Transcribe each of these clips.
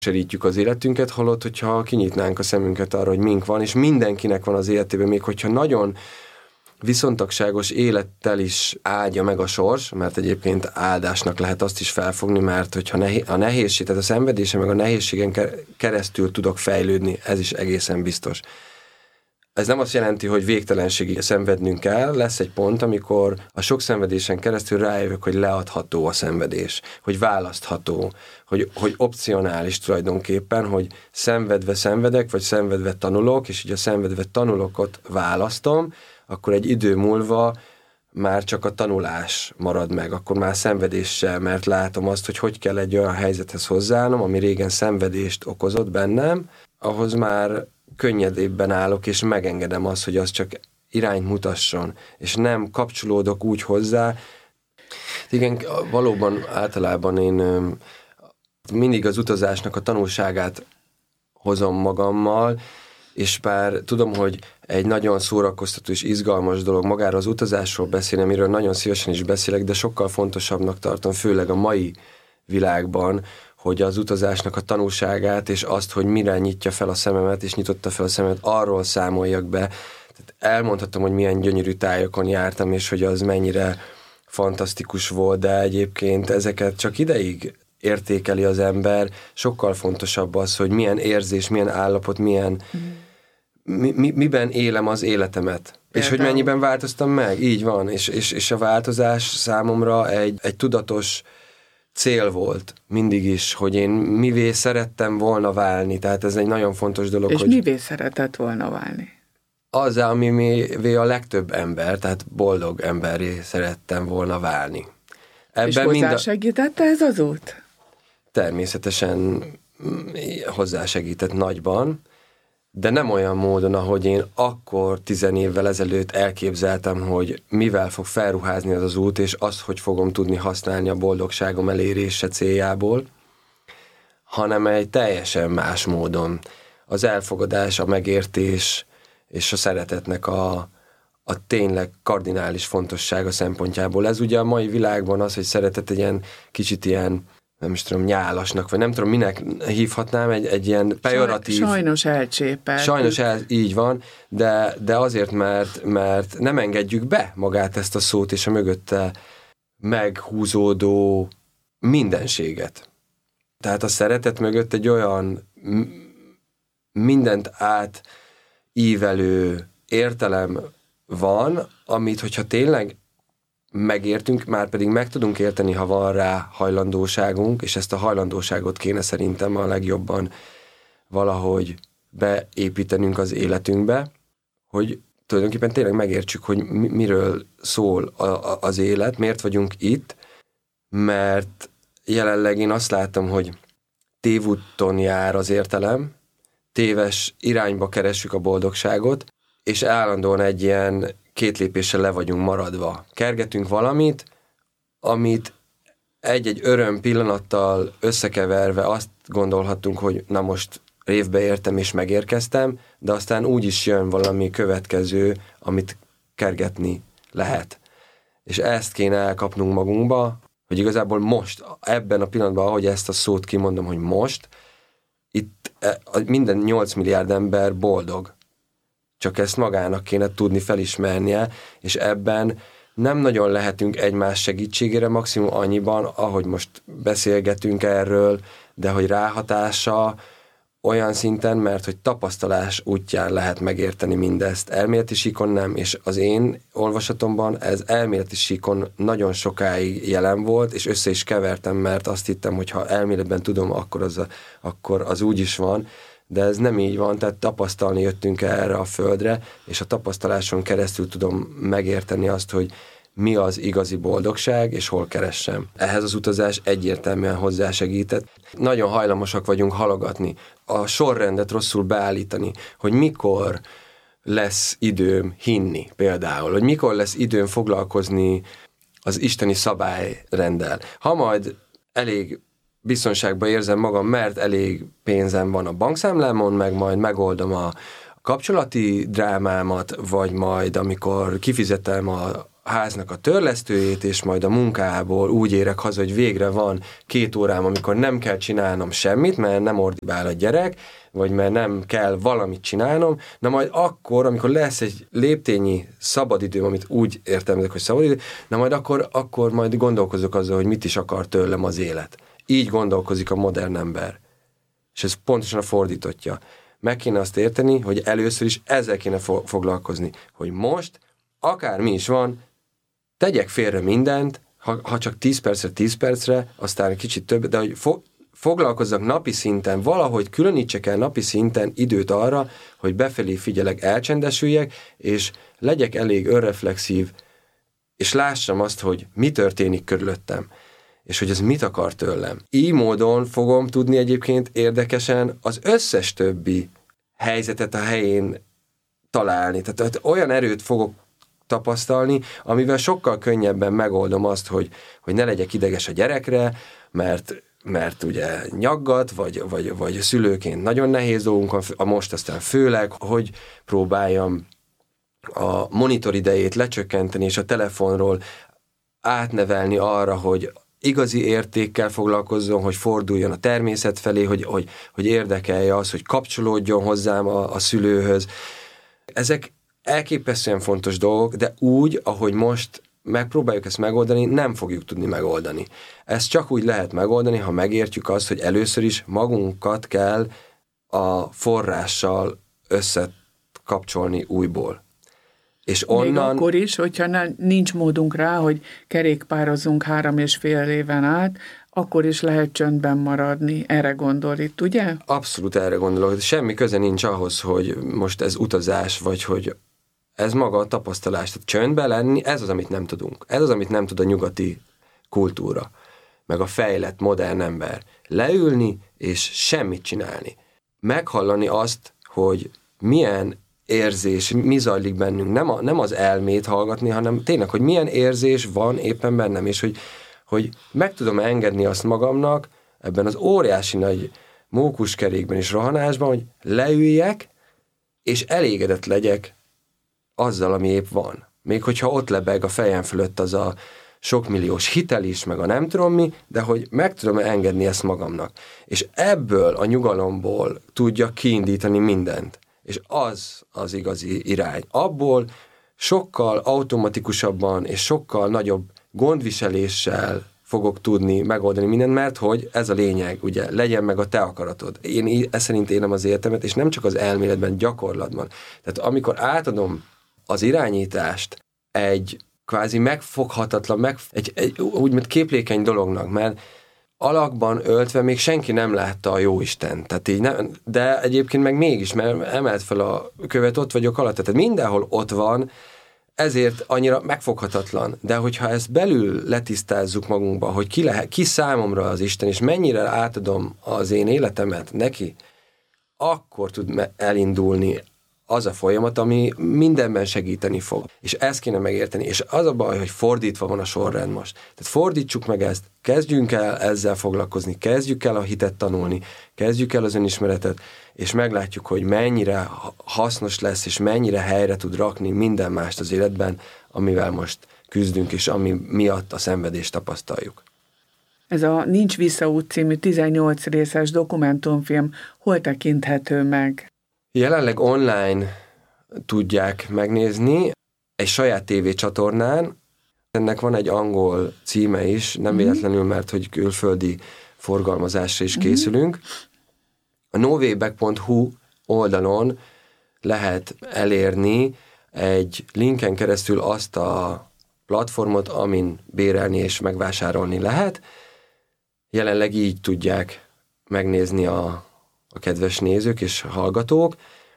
serítjük az életünket, holott, hogyha kinyitnánk a szemünket arra, hogy mink van, és mindenkinek van az életében, még hogyha nagyon viszontagságos élettel is áldja meg a sors, mert egyébként áldásnak lehet azt is felfogni, mert hogyha a nehézség, tehát a szenvedése meg a nehézségen keresztül tudok fejlődni, ez is egészen biztos. Ez nem azt jelenti, hogy végtelenségig szenvednünk kell, lesz egy pont, amikor a sok szenvedésen keresztül rájövök, hogy leadható a szenvedés, hogy választható, hogy opcionális tulajdonképpen, hogy szenvedve szenvedek, vagy szenvedve tanulok, és így a szenvedve tanulokot választom, akkor egy idő múlva már csak a tanulás marad meg, akkor már szenvedéssel, mert látom azt, hogy kell egy olyan helyzethez hozzáállnom, ami régen szenvedést okozott bennem, ahhoz már könnyedébben állok, és megengedem azt, hogy az csak irányt mutasson, és nem kapcsolódok úgy hozzá. Igen, valóban általában én mindig az utazásnak a tanulságát hozom magammal, és bár tudom, hogy egy nagyon szórakoztató és izgalmas dolog magáról az utazásról beszélni, amiről nagyon szívesen is beszélek, de sokkal fontosabbnak tartom, főleg a mai világban, hogy az utazásnak a tanulságát, és azt, hogy mire nyitja fel a szememet, és nyitotta fel a szememet, arról számoljak be. Tehát elmondhatom, hogy milyen gyönyörű tájokon jártam, és hogy az mennyire fantasztikus volt, de egyébként ezeket csak ideig értékeli az ember. Sokkal fontosabb az, hogy milyen érzés, milyen állapot, miben élem az életemet. Például. És hogy mennyiben változtam meg. Így van. És a változás számomra egy tudatos cél volt mindig is, hogy én mivé szerettem volna válni. Tehát ez egy nagyon fontos dolog. És hogy mivé szeretett volna válni? Azzá, amivé a legtöbb ember, tehát boldog emberré szerettem volna válni. És hozzásegítette ez az út? Természetesen hozzásegített nagyban, de nem olyan módon, ahogy én akkor 10 évvel ezelőtt elképzeltem, hogy mivel fog felruházni az út, és azt, hogy fogom tudni használni a boldogságom elérése céljából, hanem egy teljesen más módon. Az elfogadás, a megértés és a szeretetnek a tényleg kardinális fontossága szempontjából. Ez ugye a mai világban az, hogy szeretet egy ilyen kicsit ilyen, nem is tudom, nyálasnak, vagy nem tudom, minek hívhatnám, egy ilyen pejoratív... Sajnos elcsépelt. Így van, de azért, mert nem engedjük be magát ezt a szót, és a mögötte meghúzódó mindenséget. Tehát a szeretet mögött egy olyan mindent átívelő értelem van, amit, hogyha tényleg megértünk, már pedig meg tudunk érteni, ha van rá hajlandóságunk, és ezt a hajlandóságot kéne szerintem a legjobban valahogy beépítenünk az életünkbe, hogy tulajdonképpen tényleg megértsük, hogy miről szól az élet, miért vagyunk itt, mert jelenleg én azt látom, hogy tévúton jár az értelem, téves irányba keressük a boldogságot, és állandóan egy ilyen 2 lépéssel le vagyunk maradva. Kergetünk valamit, amit egy-egy öröm pillanattal összekeverve azt gondolhatunk, hogy na most révbe értem és megérkeztem, de aztán úgy is jön valami következő, amit kergetni lehet. És ezt kéne elkapnunk magunkba, hogy igazából most, ebben a pillanatban, ahogy ezt a szót kimondom, hogy most, itt minden 8 milliárd ember boldog. Csak ezt magának kéne tudni felismernie, és ebben nem nagyon lehetünk egymás segítségére, maximum annyiban, ahogy most beszélgetünk erről, de hogy ráhatása olyan szinten, mert hogy tapasztalás útján lehet megérteni mindezt. Elméleti síkon nem, és az én olvasatomban ez elméleti síkon nagyon sokáig jelen volt, és össze is kevertem, mert azt hittem, hogy ha elméletben tudom, akkor az úgy is van, de ez nem így van, tehát tapasztalni jöttünk erre a földre, és a tapasztaláson keresztül tudom megérteni azt, hogy mi az igazi boldogság, és hol keressem. Ehhez az utazás egyértelműen hozzásegített. Nagyon hajlamosak vagyunk halogatni, a sorrendet rosszul beállítani, hogy mikor lesz időm hinni például, hogy mikor lesz időm foglalkozni az isteni szabályrenddel. Ha majd elég biztonságban érzem magam, mert elég pénzem van a bankszámlámon, meg majd megoldom a kapcsolati drámámat, vagy majd amikor kifizetem háznak a törlesztőjét, és majd a munkából úgy érek haza, hogy végre van 2 órám, amikor nem kell csinálnom semmit, mert nem ordibál a gyerek, vagy mert nem kell valamit csinálnom, na majd akkor, amikor lesz egy léptényi szabadidőm, amit úgy értelmezek, hogy szabadidő, na majd akkor majd gondolkozok azzal, hogy mit is akar tőlem az élet. Így gondolkozik a modern ember. És ez pontosan a fordítottja. Meg kéne azt érteni, hogy először is ezzel kéne foglalkozni, hogy most, akármi is van, tegyek félre mindent, ha csak 10 percre, 10 percre, aztán egy kicsit több, de hogy foglalkozzak napi szinten, valahogy különítsek el napi szinten időt arra, hogy befelé figyelek, elcsendesüljek, és legyek elég önreflexív, és lássam azt, hogy mi történik körülöttem, és hogy ez mit akar tőlem. Így módon fogom tudni egyébként érdekesen az összes többi helyzetet a helyén találni. Tehát olyan erőt fogok tapasztalni, amivel sokkal könnyebben megoldom azt, hogy ne legyek ideges a gyerekre, mert ugye nyaggat, vagy szülőként nagyon nehéz dolgunk van, most aztán főleg, hogy próbáljam a monitor idejét lecsökkenteni, és a telefonról átnevelni arra, hogy igazi értékkel foglalkozzon, hogy forduljon a természet felé, hogy érdekelje az, hogy kapcsolódjon hozzám a szülőhöz. Ezek elképesztően fontos dolgok, de úgy, ahogy most megpróbáljuk ezt megoldani, nem fogjuk tudni megoldani. Ezt csak úgy lehet megoldani, ha megértjük azt, hogy először is magunkat kell a forrással összekapcsolni újból. És onnan... Még akkor is, hogyha nincs módunk rá, hogy kerékpározunk 3,5 éven át, akkor is lehet csöndben maradni. Erre gondol itt, ugye? Abszolút erre gondolok. Semmi köze nincs ahhoz, hogy most ez utazás, vagy hogy ez maga a tapasztalás. Tehát csöndben lenni, ez az, amit nem tudunk. Ez az, amit nem tud a nyugati kultúra, meg a fejlett, modern ember. Leülni, és semmit csinálni. Meghallani azt, hogy milyen érzés, mi zajlik bennünk. Nem az elmét hallgatni, hanem tényleg, hogy milyen érzés van éppen bennem, és hogy meg tudom engedni azt magamnak ebben az óriási nagy mókuskerékben és rohanásban, hogy leüljek, és elégedett legyek azzal, ami épp van. Még hogyha ott lebeg a fejem fölött az a sok milliós hitel is, meg a nem tudom mi, de hogy meg tudom engedni ezt magamnak. És ebből a nyugalomból tudja kiindítani mindent. És az igazi irány. Abból sokkal automatikusabban és sokkal nagyobb gondviseléssel fogok tudni megoldani mindent, mert hogy ez a lényeg, ugye, legyen meg a te akaratod. Én ezt szerint élem az életemet, és nem csak az elméletben, gyakorlatban. Tehát amikor átadom az irányítást egy kvázi megfoghatatlan, egy úgymond képlékeny dolognak, mert alakban öltve még senki nem látta a jóisten. Tehát így nem, de egyébként meg mégis, mert emelt fel a követ, ott vagyok alatt. Tehát mindenhol ott van, ezért annyira megfoghatatlan. De hogyha ezt belül letisztázzuk magunkba, hogy ki számomra az Isten, és mennyire átadom az én életemet neki, akkor tud elindulni az a folyamat, ami mindenben segíteni fog. És ezt kéne megérteni. És az a baj, hogy fordítva van a sorrend most. Tehát fordítsuk meg ezt, kezdjünk el ezzel foglalkozni, kezdjük el a hitet tanulni, kezdjük el az önismeretet, és meglátjuk, hogy mennyire hasznos lesz, és mennyire helyre tud rakni minden mást az életben, amivel most küzdünk, és ami miatt a szenvedést tapasztaljuk. Ez a Nincs Visszaút című 18 részes dokumentumfilm hol tekinthető meg? Jelenleg online tudják megnézni egy saját tévécsatornán. Ennek van egy angol címe is, nem véletlenül, mert hogy külföldi forgalmazásra is készülünk. A novayback.hu oldalon lehet elérni egy linken keresztül azt a platformot, amin bérelni és megvásárolni lehet. Jelenleg így tudják megnézni a kedves nézők és hallgatók,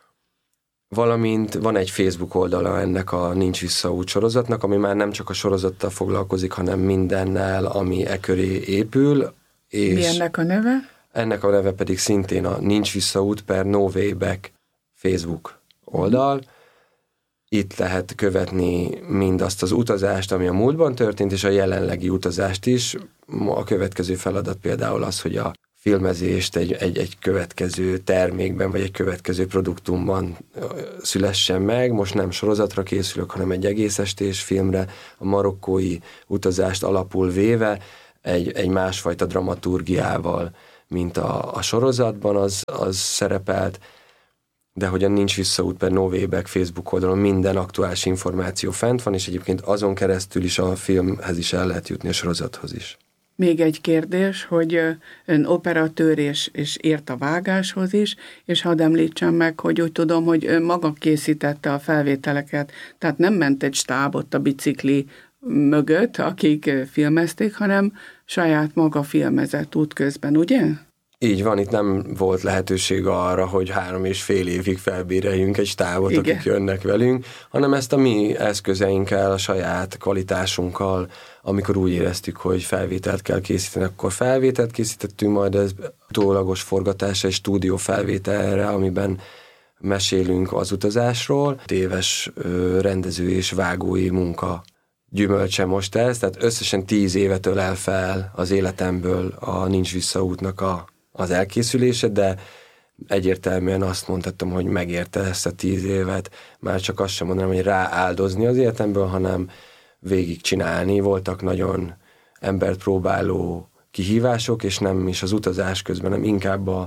valamint van egy Facebook oldala ennek a Nincs Visszaút sorozatnak, ami már nem csak a sorozattal foglalkozik, hanem mindennel, ami e köré épül. És mi ennek a neve? Ennek a neve pedig szintén a Nincs Visszaút per No Way Back Facebook oldal. Itt lehet követni mindazt az utazást, ami a múltban történt, és a jelenlegi utazást is. A következő feladat például az, hogy a filmezést egy következő termékben, vagy egy következő produktumban szülessen meg. Most nem sorozatra készülök, hanem egy egész estés filmre, a marokkói utazást alapul véve, egy másfajta dramaturgiával, mint a sorozatban az szerepelt, de hogyan Nincs visszaút per No Way Back Facebook oldalon minden aktuális információ fent van, és egyébként azon keresztül is a filmhez is el lehet jutni, a sorozathoz is. Még egy kérdés, hogy ön operatőr és ért a vágáshoz is, és hadd említsem meg, hogy úgy tudom, hogy ön maga készítette a felvételeket, tehát nem ment egy stábot a bicikli mögött, akik filmezték, hanem saját maga filmezett útközben, ugye? Így van, itt nem volt lehetőség arra, hogy 3,5 évig felbéreljünk egy stábot, igen, akik jönnek velünk, hanem ezt a mi eszközeinkkel, a saját kvalitásunkkal, amikor úgy éreztük, hogy felvételt kell készíteni, akkor felvételt készítettünk, majd ez utólagos forgatása és stúdió felvételre, amiben mesélünk az utazásról. Éves rendező és vágói munka gyümölcse most ez, tehát összesen 10 évet ölel fel az életemből a Nincs visszaútnak az elkészülése, de egyértelműen azt mondhatom, hogy megérte ezt a 10 évet. Már csak azt sem mondanám, hogy rááldozni az életemből, hanem végigcsinálni. Voltak nagyon embert próbáló kihívások, és nem is az utazás közben, hanem inkább a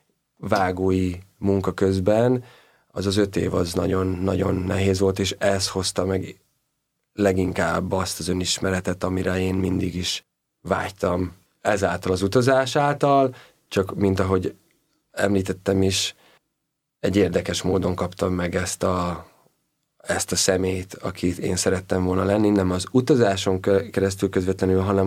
vágói munka közben. Az 5 év az nagyon-nagyon nehéz volt, és ez hozta meg leginkább azt az önismeretet, amire én mindig is vágytam. Ezáltal az utazás által, csak mint ahogy említettem is, egy érdekes módon kaptam meg ezt a szemét, akit én szerettem volna lenni, nem az utazáson keresztül közvetlenül, hanem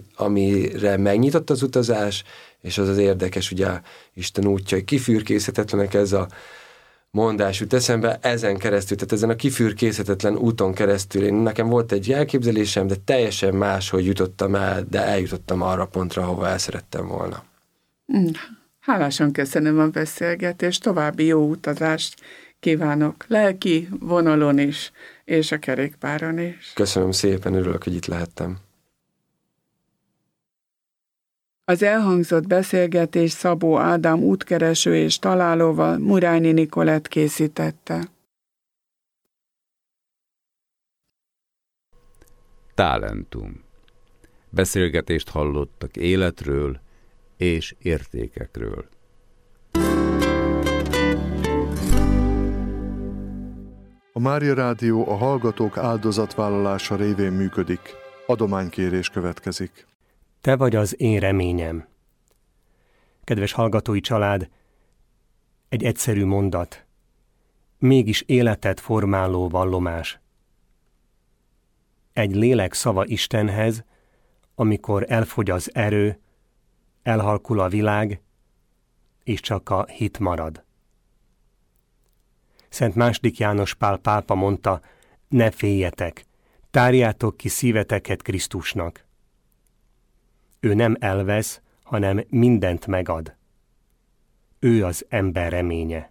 amire megnyitott az utazás, és az érdekes, ugye Isten útja, hogy kifürkészhetetlenek, ez a mondás jut eszembe, ezen keresztül, tehát ezen a kifürkészhetetlen úton keresztül. Nekem volt egy elképzelésem, de teljesen máshogy jutottam el, de eljutottam arra pontra, ahova el szerettem volna. Hálásan köszönöm a beszélgetést, további jó utazást kívánok, lelki vonalon is, és a kerékpáron is. Köszönöm szépen, örülök, hogy itt lehettem. Az elhangzott beszélgetés Szabó Ádám útkereső és találóval Murányi Nikolett készítette. Talentum. Beszélgetést hallottak életről és értékekről. A Mária Rádió a hallgatók áldozatvállalása révén működik. Adománykérés következik. Te vagy az én reményem. Kedves hallgatói család, egy egyszerű mondat, mégis életet formáló vallomás. Egy lélek szava Istenhez, amikor elfogy az erő, elhalkul a világ, és csak a hit marad. Szent II. János Pál pápa mondta, ne féljetek, tárjátok ki szíveteket Krisztusnak. Ő nem elvesz, hanem mindent megad. Ő az ember reménye.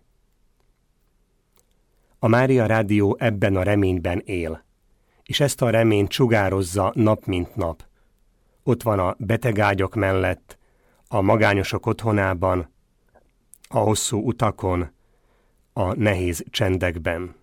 A Mária Rádió ebben a reményben él, és ezt a reményt sugározza nap mint nap. Ott van a betegágyak mellett, a magányosok otthonában, a hosszú utakon, a nehéz csendekben.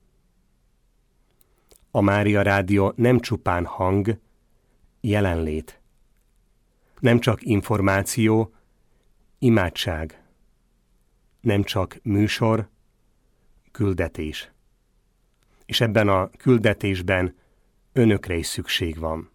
A Mária Rádió nem csupán hang, jelenlét. Nem csak információ, imádság. Nem csak műsor, küldetés. És ebben a küldetésben önökre is szükség van.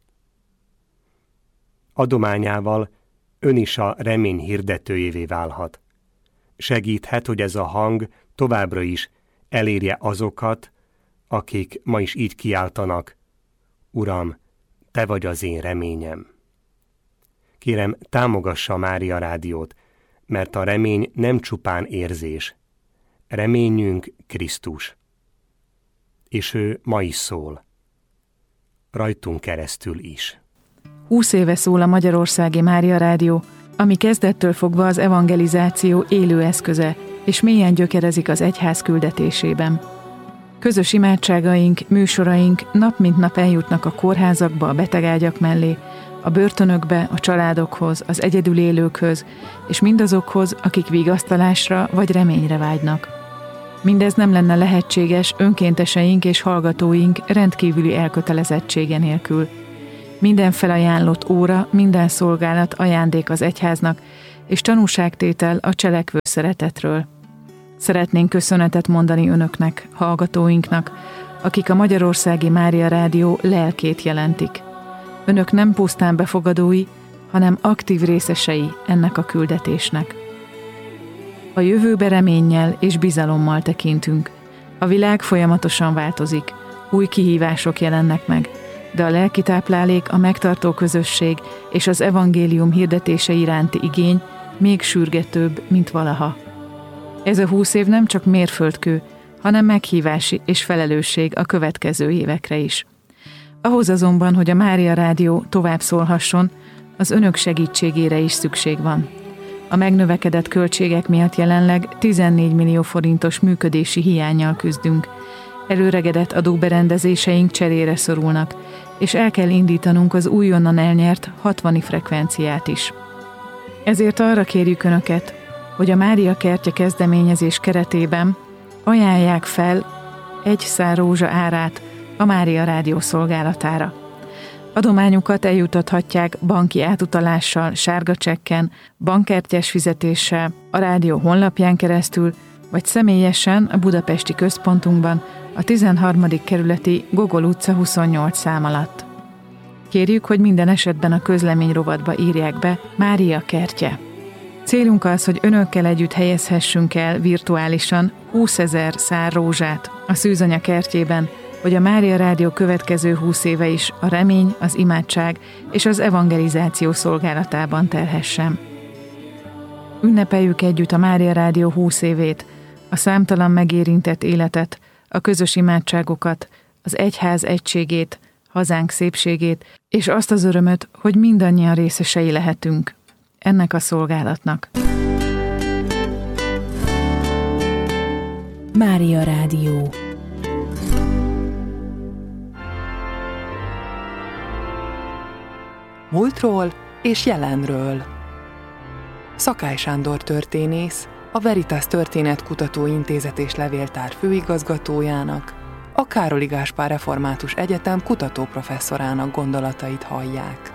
Adományával ön is a remény hirdetőjévé válhat. Segíthet, hogy ez a hang továbbra is elérje azokat, akik ma is így kiáltanak, Uram, te vagy az én reményem. Kérem, támogassa a Mária Rádiót, mert a remény nem csupán érzés. Reményünk Krisztus. És ő ma is szól. Rajtunk keresztül is. 20 éve szól a Magyarországi Mária Rádió, ami kezdettől fogva az evangelizáció élő eszköze, és mélyen gyökerezik az egyház küldetésében. Közös imádságaink, műsoraink nap mint nap eljutnak a kórházakba, a betegágyak mellé, a börtönökbe, a családokhoz, az egyedül élőkhöz, és mindazokhoz, akik vigasztalásra vagy reményre vágynak. Mindez nem lenne lehetséges önkénteseink és hallgatóink rendkívüli elkötelezettsége nélkül. Minden felajánlott óra, minden szolgálat ajándék az egyháznak, és tanúságtétel a cselekvő szeretetről. Szeretnénk köszönetet mondani önöknek, hallgatóinknak, akik a Magyarországi Mária Rádió lelkét jelentik. Önök nem pusztán befogadói, hanem aktív részesei ennek a küldetésnek. A jövőbe reménnyel és bizalommal tekintünk. A világ folyamatosan változik, új kihívások jelennek meg, de a lelki táplálék, a megtartó közösség és az evangélium hirdetése iránti igény még sürgetőbb, mint valaha. Ez a 20 év nem csak mérföldkő, hanem meghívási és felelősség a következő évekre is. Ahhoz azonban, hogy a Mária Rádió tovább szólhasson, az önök segítségére is szükség van. A megnövekedett költségek miatt jelenleg 14 millió forintos működési hiánnyal küzdünk. Előregedett adóberendezéseink cserére szorulnak, és el kell indítanunk az újonnan elnyert 60 frekvenciát is. Ezért arra kérjük Önöket, hogy a Mária Kertje kezdeményezés keretében ajánlják fel egy szár rózsa árát a Mária Rádió szolgálatára. Adományukat eljutathatják banki átutalással, sárga csekken, bankkártyás fizetéssel, a rádió honlapján keresztül, vagy személyesen a budapesti központunkban, a 13. kerületi Gogol utca 28 szám alatt. Kérjük, hogy minden esetben a közlemény rovatba írják be Mária Kertje. Célunk az, hogy önökkel együtt helyezhessünk el virtuálisan 20 000 szár rózsát a Szűzanya kertjében, hogy a Mária Rádió következő 20 éve is a remény, az imádság és az evangelizáció szolgálatában telhessen. Ünnepeljük együtt a Mária Rádió 20 évét, a számtalan megérintett életet, a közös imádságokat, az egyház egységét, hazánk szépségét, és azt az örömöt, hogy mindannyian részesei lehetünk ennek a szolgálatnak. Mária Rádió. Múltról és jelenről. Szakály Sándor történész, a Veritas Történetkutató Intézet és Levéltár főigazgatójának, a Károli Gáspár Református Egyetem kutatóprofesszorának gondolatait hallják.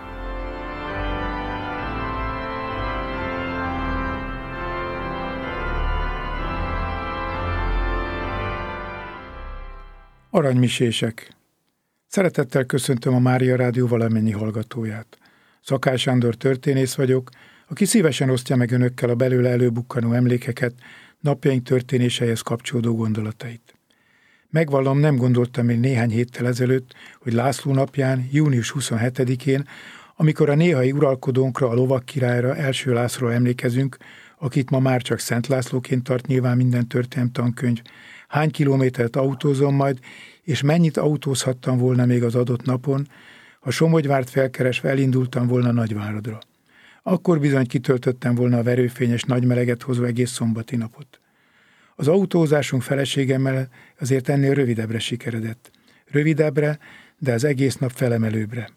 Aranymisések. Szeretettel köszöntöm a Mária Rádió valamennyi hallgatóját. Szakály Sándor történész vagyok, aki szívesen osztja meg önökkel a belőle előbukkanó emlékeket, napjaink történéseihez kapcsolódó gondolatait. Megvallom, nem gondoltam még néhány héttel ezelőtt, hogy László napján, június 27-én, amikor a néhai uralkodónkra, a lovak királyra, első Lászlóra emlékezünk, akit ma már csak Szent Lászlóként tart nyilván minden történelemtankönyv, hány kilométert autózom majd, és mennyit autózhattam volna még az adott napon, ha Somogyvárt felkeresve elindultam volna Nagyváradra. Akkor bizony kitöltöttem volna a verőfényes nagymeleget hozó egész szombati napot. Az autózásunk feleségemmel azért ennél rövidebbre sikeredett. Rövidebbre, de az egész nap felemelőbbre.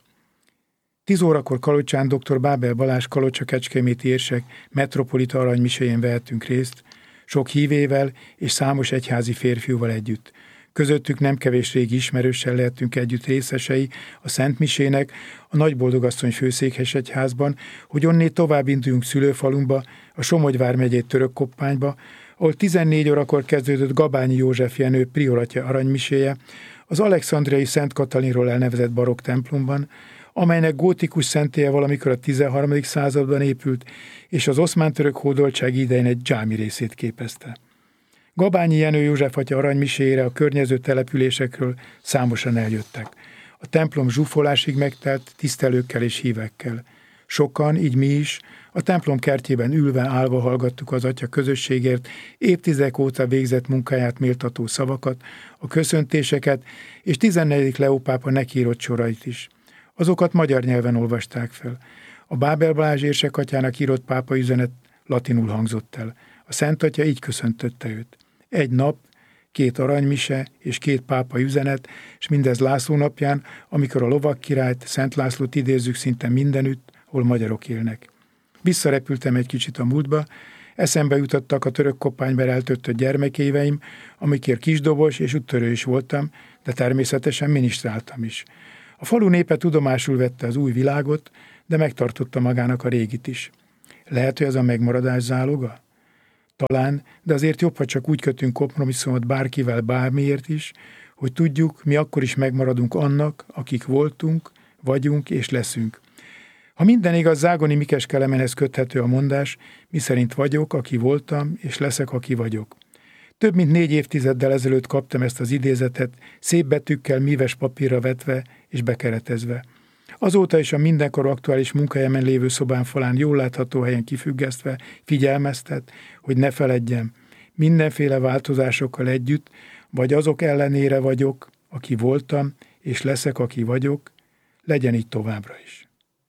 10 órakor Kalocsán dr. Bábel Balázs Kalocsa-Kecskeméti érsek metropolita aranymiséjén vehettünk részt, sok hívével és számos egyházi férfiúval együtt. Közöttük nem kevés régi ismerőssel lehettünk együtt részesei a Szent Misének a Nagyboldogasszony főszékhes egyházban, hogy onnét tovább induljunk szülőfalumba, a Somogyvár megyét Törökkoppányba, ahol 14 órakor kezdődött Gabányi József Jenő prioratja aranymiséje, az alexandriai Szent Katalinról elnevezett barokk templomban, amelynek gótikus szentélye valamikor a 13. században épült, és az oszmán-török hódoltság idején egy dzsámi részét képezte. Gabányi Jenő József atya aranymiséjére a környező településekről számosan eljöttek. A templom zsúfolásig megtelt tisztelőkkel és hívekkel. Sokan, így mi is, a templom kertjében ülve, állva hallgattuk az atya közösségért évtizedek óta végzett munkáját méltató szavakat, a köszöntéseket, és 14. Leó pápa nekiírott sorait is. Azokat magyar nyelven olvasták fel. A Bábel Balázs érsekatyának írott pápa üzenet latinul hangzott el. A Szent Atya így köszöntötte őt. Egy nap, 2 aranymise és 2 pápa üzenet, és mindez László napján, amikor a lovagkirályt, Szent Lászlót idézzük szinte mindenütt, hol magyarok élnek. Visszarepültem egy kicsit a múltba, eszembe jutottak a török koppányban eltöltött gyermekéveim, amikért kisdobos és úttörő is voltam, de természetesen minisztráltam is. A falu népe tudomásul vette az új világot, de megtartotta magának a régit is. Lehet, hogy ez a megmaradás záloga? Talán, de azért jobb, ha csak úgy kötünk kompromisszumot bárkivel bármiért is, hogy tudjuk, mi akkor is megmaradunk annak, akik voltunk, vagyunk és leszünk. Ha minden igaz, Zágoni Mikes Kelemenhez köthető a mondás, miszerint vagyok, aki voltam, és leszek, aki vagyok. Több mint 4 évtizeddel ezelőtt kaptam ezt az idézetet, szép betűkkel míves papírra vetve és bekeretezve. Azóta is a mindenkor aktuális munkahelyemen lévő szobán falán jól látható helyen kifüggesztve figyelmeztet, hogy ne feledjem, mindenféle változásokkal együtt, vagy azok ellenére vagyok, aki voltam, és leszek, aki vagyok, legyen így továbbra is.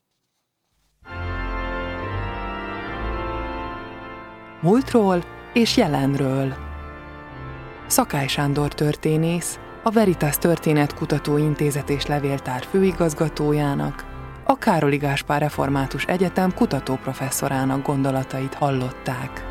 Múltról és jelenről. Szakály Sándor történész, a Veritas Történetkutató Intézet és Levéltár főigazgatójának, a Károli Gáspár Református Egyetem kutatóprofesszorának gondolatait hallották.